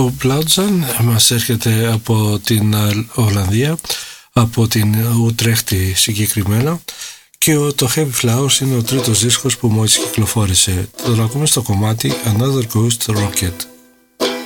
Ο Blauwzan μας έρχεται από την Ολλανδία, από την Ουτρέχτη συγκεκριμένα, και το Heavy Flowers είναι ο τρίτος δίσκος που μόλις κυκλοφόρησε. Τον ακούμε στο κομμάτι Another Ghost Rocket.